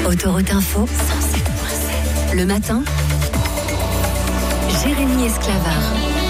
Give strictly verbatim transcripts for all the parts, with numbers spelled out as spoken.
Autoroute Info, cent sept virgule sept. Le matin, Jérémy Esclavard.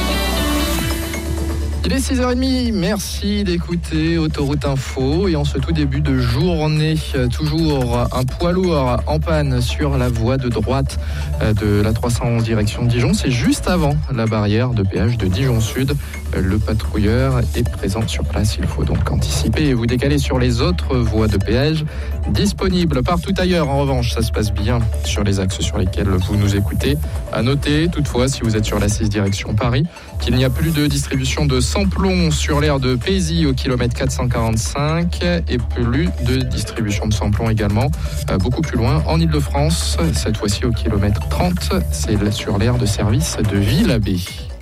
Il est six heures trente, merci d'écouter Autoroute Info et en ce tout début de journée, toujours un poids lourd en panne sur la voie de droite de la trois cent onze direction Dijon. C'est juste avant la barrière de péage de Dijon Sud. Le patrouilleur est présent sur place, il faut donc anticiper et vous décaler sur les autres voies de péage disponibles. Partout ailleurs, en revanche, ça se passe bien sur les axes sur lesquels vous nous écoutez. À noter, toutefois, si vous êtes sur la six direction Paris, qu'il n'y a plus de distribution de samplons sur l'aire de Pézy au kilomètre quatre cent quarante-cinq et plus de distribution de samplons également euh, beaucoup plus loin en Ile-de-France, cette fois-ci au kilomètre trente, c'est sur l'aire de service de Villabé.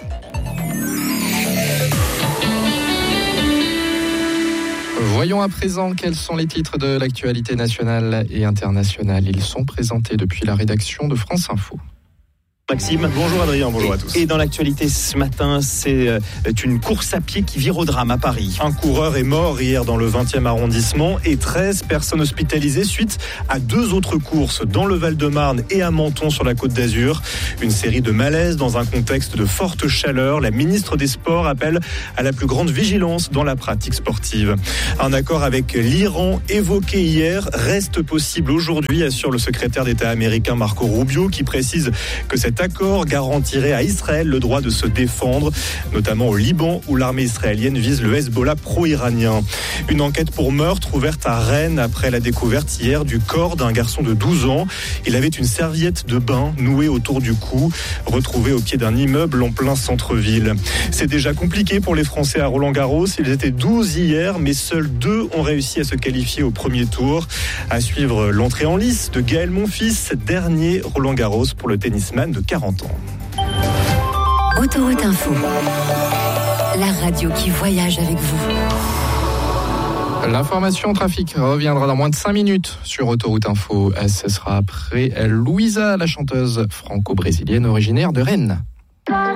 Voyons à présent quels sont les titres de l'actualité nationale et internationale. Ils sont présentés depuis la rédaction de France Info. Maxime. Bonjour Adrien, bonjour à tous. Et dans l'actualité ce matin, c'est une course à pied qui vire au drame à Paris. Un coureur est mort hier dans le vingtième arrondissement et treize personnes hospitalisées suite à deux autres courses dans le Val-de-Marne et à Menton sur la Côte d'Azur. Une série de malaises dans un contexte de forte chaleur. La ministre des Sports appelle à la plus grande vigilance dans la pratique sportive. Un accord avec l'Iran évoqué hier reste possible aujourd'hui, assure le secrétaire d'État américain Marco Rubio, qui précise que cette Cet accord garantirait à Israël le droit de se défendre, notamment au Liban où l'armée israélienne vise le Hezbollah pro-iranien. Une enquête pour meurtre ouverte à Rennes après la découverte hier du corps d'un garçon de douze ans. Il avait une serviette de bain nouée autour du cou, retrouvée au pied d'un immeuble en plein centre-ville. C'est déjà compliqué pour les Français à Roland-Garros. Ils étaient douze hier, mais seuls deux ont réussi à se qualifier au premier tour. À suivre l'entrée en lice de Gaël Monfils, dernier Roland-Garros pour le tennisman de quarante ans. Autoroute Info, la radio qui voyage avec vous. L'information trafic reviendra dans moins de cinq minutes sur Autoroute Info. Ce sera après Louisa, la chanteuse franco-brésilienne originaire de Rennes.